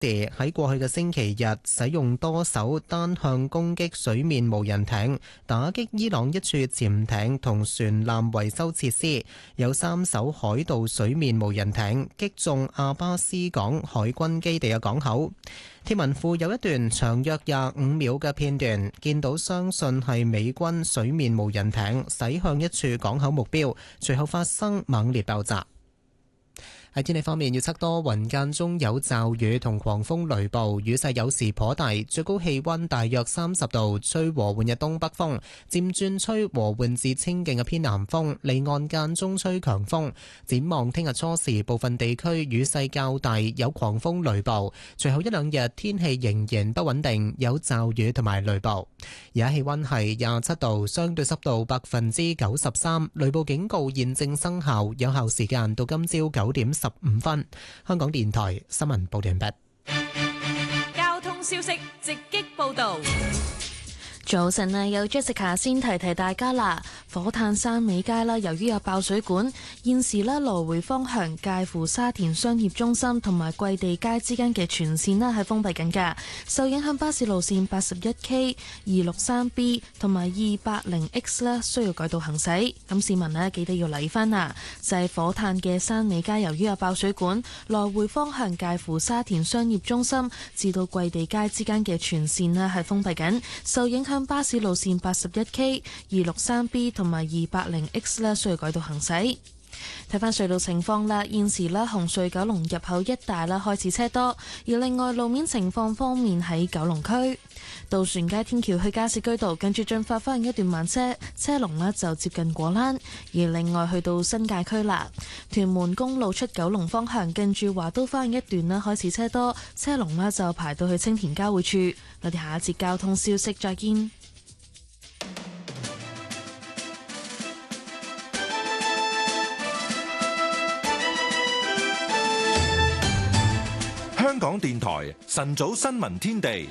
地喺過去嘅星期日使用多艘單向攻擊水面無人艇打擊伊朗一處潛艇同船艦維修設施，有3艘海盜水面無人艇擊中阿巴斯港海軍基地嘅港口。天文庫有一段長約25秒嘅片段，見到相信係美軍水面無人艇駛向一處港口目標，隨後發生猛烈爆炸。喺天氣方面，預測多雲間中有驟雨同狂風雷暴，雨勢有時頗大，最高氣溫大約30度，吹和緩嘅東北風，漸轉吹和緩至清勁嘅偏南風，離岸間中吹強風。展望聽日初時，部分地區雨勢較大，有狂風雷暴，隨後一兩日天氣仍然不穩定，有驟雨同埋雷暴。而家氣溫係27度，相對濕度93%，雷暴警告現正生效，有效時間到今朝9點15分。香港電台新聞報道完畢。 交通消息直擊報道。 早晨啊，有 Jessica 先提提大家啦。火炭山尾街啦，由於有爆水管，現時咧來回方向介乎沙田商業中心同埋桂地街之間嘅全線咧係封閉緊㗎。受影響巴士路線 81K、263B 同埋 280X 咧需要改道行駛。咁市民咧記得要留意返啊，就係火炭嘅山尾街，由於有爆水管，來回方向介乎沙田商業中心至到桂地街之間嘅全線咧係封閉緊，受影響巴士路線 81K、263B 同埋 280X 咧需要改道行駛。睇返隧道情況啦，現時咧紅隧九龍入口一帶啦開始車多，而另外路面情況方面喺九龍區渡船街天橋去加士居道近住進發花園一段慢車，車龍咧就接近果欄；而另外去到新界區啦，屯門公路出九龍方向近住華都花園一段咧開始車多，車龍咧就排到去青田交匯處。我哋下一節交通消息再見。 香港電台晨早新聞天地，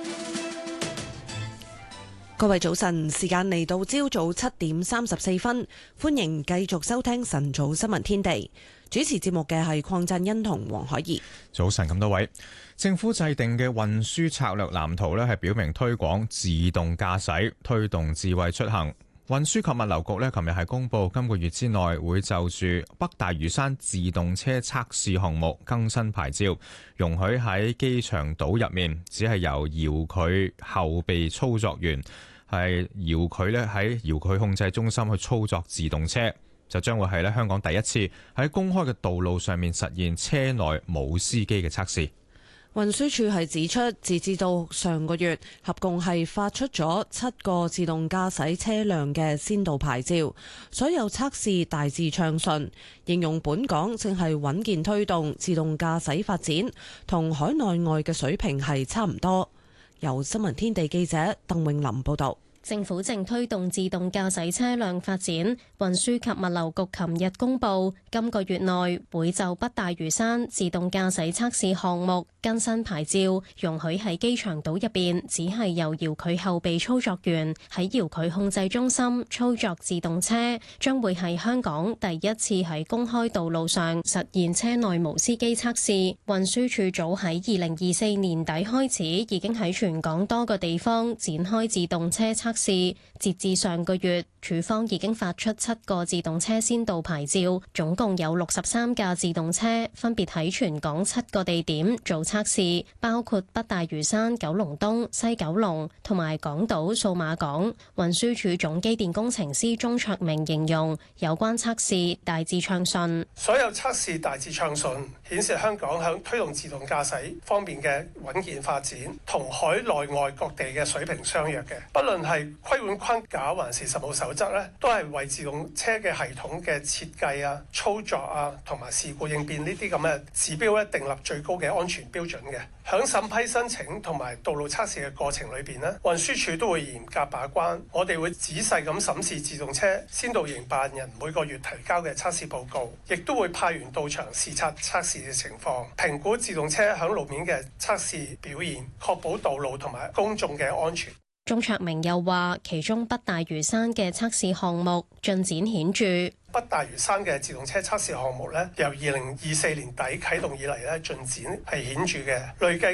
各位早晨，時間嚟到朝早7點34分，歡迎繼續收聽晨早新聞天地。主持節目嘅係鄺振欣同黃海怡。 早晨咁多位，政府制定嘅運輸策略藍圖呢係表明推廣自動駕駛，推動智慧出行。運輸及物流局呢，琴日係公布今個月之內會就住北大嶼山自動車測試項目更新牌照，容許喺機場島入面只係由遙距後備操作員係遙距呢喺遙距控制中心去操作自動車，就將會係呢香港第一次喺公開嘅道路上面實現車內冇司機嘅測試。 運輸署係指出，截至到上個月，合共係發出咗7個自動駕駛車輛嘅先導牌照，所有測試大致暢順，形容本港正係穩健推動自動駕駛發展，同海內外嘅水平係差唔多。由新聞天地記者鄧永林報道。 政府正推動自動駕駛車輛發展，運輸及物流局琴日公布，今個月內會就北大嶼山自動駕駛測試項目更新牌照，容許喺機場島入邊只係由遙距後備操作員喺遙距控制中心操作自動車，將會係香港第一次喺公開道路上實現車內無司機測試。運輸署早喺2024年底開始，已經喺全港多個地方展開自動車測試，截至上個月，署方已經發出7個自動車先導牌照，總共有63架自動車，分別喺全港7個地點做測試，包括北大嶼山、九龍東、西九龍同埋港島數碼港。運輸署總機電工程師鍾卓明形容有關測試大致暢順， 所有測試大致暢順，顯示香港響推動自動駕駛方面嘅穩健發展，同海內外各地嘅水平相若嘅。不論係規管框架還是實務守則咧，都係為自動車嘅系統嘅設計啊、操作啊同埋事故應變呢啲咁嘅指標咧，訂立最高嘅安全標準嘅。響審批申請同埋道路測試嘅過程裏邊咧，運輸署都會嚴格把關。我哋會仔細咁審視自動車先導營辦人每個月提交嘅測試報告，亦都會派員到場視察測試嘅情況，評估自動車響路面嘅測試表現，確保道路同埋公眾嘅安全。 鍾卓明又話，其中北大嶼山嘅測試項目進展顯著。 北大嶼山嘅自動車測試項目咧，由2024年底啟動以嚟咧，進展係顯著嘅，累計